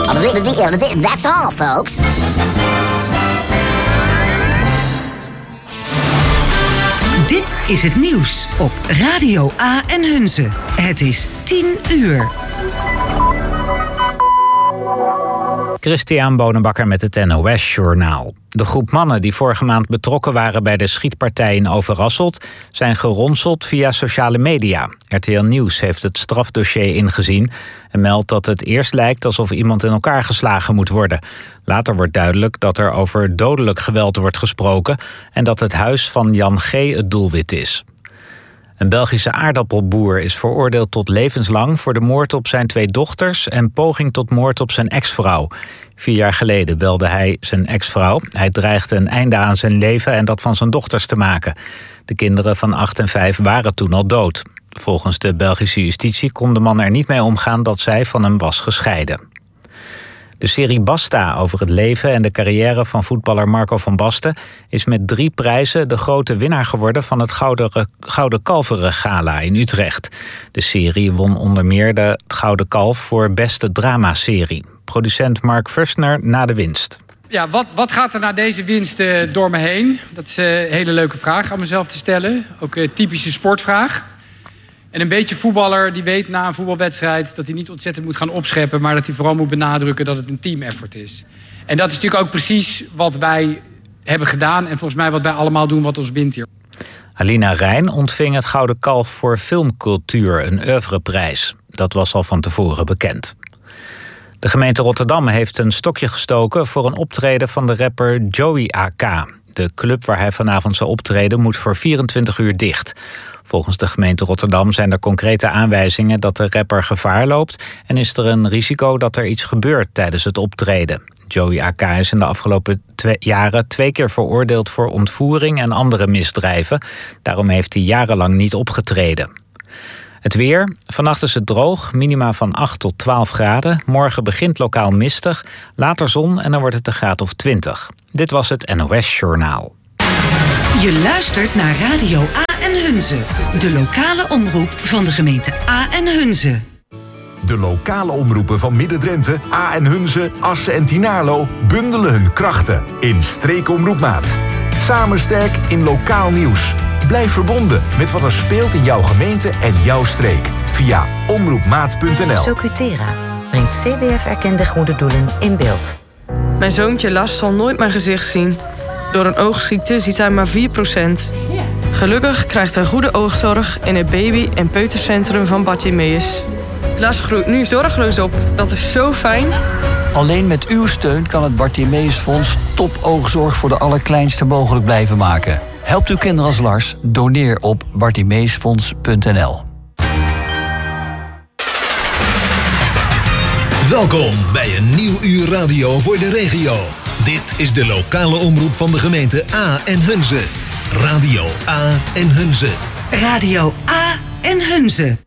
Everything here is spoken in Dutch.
That's all, folks. Dit is het nieuws op Radio A en Hunze. Het is 10 uur. Christian Bonenbakker met het NOS-journaal. De groep mannen die vorige maand betrokken waren bij de schietpartij in Overasselt zijn geronseld via sociale media. RTL Nieuws heeft het strafdossier ingezien en meldt dat het eerst lijkt alsof iemand in elkaar geslagen moet worden. Later wordt duidelijk dat er over dodelijk geweld wordt gesproken en dat het huis van Jan G. het doelwit is. Een Belgische aardappelboer is veroordeeld tot levenslang voor de moord op zijn 2 dochters en poging tot moord op zijn ex-vrouw. 4 jaar geleden belde hij zijn ex-vrouw. Hij dreigde een einde aan zijn leven en dat van zijn dochters te maken. De kinderen van 8 en 5 waren toen al dood. Volgens de Belgische justitie kon de man er niet mee omgaan dat zij van hem was gescheiden. De serie Basta over het leven en de carrière van voetballer Marco van Basten is met 3 prijzen de grote winnaar geworden van het Gouden Kalveren Gala in Utrecht. De serie won onder meer de Gouden Kalf voor beste dramaserie. Producent Mark Fussner na de winst. Ja, wat gaat er na deze winst door me heen? Dat is een hele leuke vraag aan mezelf te stellen. Ook een typische sportvraag. En een beetje voetballer die weet na een voetbalwedstrijd dat hij niet ontzettend moet gaan opscheppen, maar dat hij vooral moet benadrukken dat het een team-effort is. En dat is natuurlijk ook precies wat wij hebben gedaan en volgens mij wat wij allemaal doen wat ons bindt hier. Alina Rijn ontving het Gouden Kalf voor filmcultuur, een oeuvreprijs. Dat was al van tevoren bekend. De gemeente Rotterdam heeft een stokje gestoken voor een optreden van de rapper Joey AK. De club waar hij vanavond zou optreden moet voor 24 uur dicht. Volgens de gemeente Rotterdam zijn er concrete aanwijzingen dat de rapper gevaar loopt en is er een risico dat er iets gebeurt tijdens het optreden. Joey AK is in de afgelopen jaren 2 keer veroordeeld voor ontvoering en andere misdrijven. Daarom heeft hij jarenlang niet opgetreden. Het weer. Vannacht is het droog, minima van 8 tot 12 graden. Morgen begint lokaal mistig, later zon en dan wordt het een graad of 20. Dit was het NOS Journaal. Je luistert naar Radio A en Hunze, de lokale omroep van de gemeente A en Hunze. De lokale omroepen van Midden-Drenthe, A en Hunze, Assen en Tynaarlo bundelen hun krachten in Streekomroepmaat. Samen sterk in lokaal nieuws. Blijf verbonden met wat er speelt in jouw gemeente en jouw streek via omroepmaat.nl. Socutera brengt CBF-erkende goede doelen in beeld. Mijn zoontje Lars zal nooit mijn gezicht zien. Door een oogziekte ziet hij maar 4%. Gelukkig krijgt hij goede oogzorg in het baby- en peutercentrum van Bartimeus. Lars groeit nu zorgeloos op. Dat is zo fijn. Alleen met uw steun kan het Bartimeusfonds topoogzorg voor de allerkleinste mogelijk blijven maken. Helpt uw kinderen als Lars? Doneer op bartimeusfonds.nl. Welkom bij een nieuw uur radio voor de regio. Dit is de lokale omroep van de gemeente A en Hunze. Radio A en Hunze. Radio A en Hunze.